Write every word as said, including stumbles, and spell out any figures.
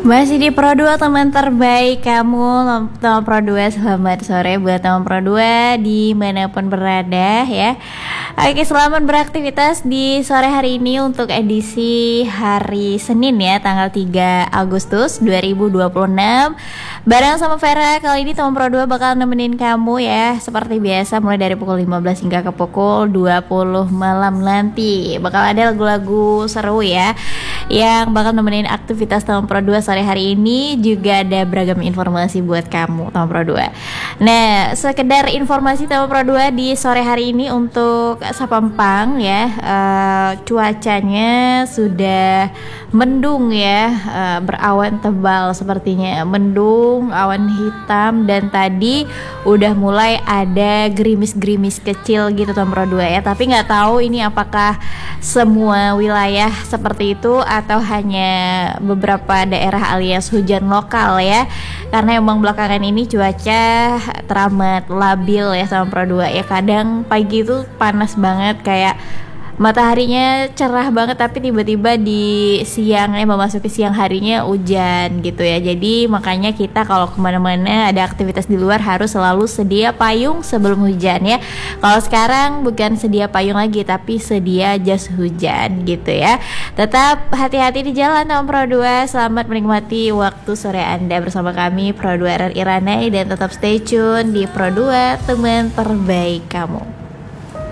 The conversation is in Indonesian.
Masih di Pro dua, teman terbaik kamu. Teman Pro dua, selamat sore buat teman Pro dua dimanapun berada ya. Oke, selamat beraktivitas di sore hari ini untuk edisi hari Senin ya, tanggal tiga Agustus dua ribu dua puluh enam. Bareng sama Vera, kali ini teman Pro dua bakal nemenin kamu ya, seperti biasa mulai dari pukul lima belas hingga ke pukul dua puluh malam nanti. Bakal ada lagu-lagu seru ya yang bakal nemenin aktivitas teman Pro dua sore hari ini. Juga ada beragam informasi buat kamu teman Pro dua. Nah, sekedar informasi teman Pro dua di sore hari ini untuk Sapampang ya, uh, cuacanya sudah mendung ya, uh, berawan tebal sepertinya, mendung, awan hitam, dan tadi udah mulai ada gerimis-gerimis kecil gitu teman Pro dua ya. Tapi nggak tahu ini apakah semua wilayah seperti itu atau hanya beberapa daerah alias hujan lokal ya, karena emang belakangan ini cuaca teramat labil ya sama Pro dua ya. Kadang pagi itu panas banget, kayak mataharinya cerah banget, tapi tiba-tiba di siang eh memasuki siang harinya hujan gitu ya. Jadi makanya kita kalau kemana-mana ada aktivitas di luar harus selalu sedia payung sebelum hujan ya. Kalau sekarang bukan sedia payung lagi, tapi sedia jas hujan gitu ya. Tetap hati-hati di jalan teman Pro dua. Selamat menikmati waktu sore Anda bersama kami Pro dua R R I Ranai, dan tetap stay tune di Pro dua, teman terbaik kamu.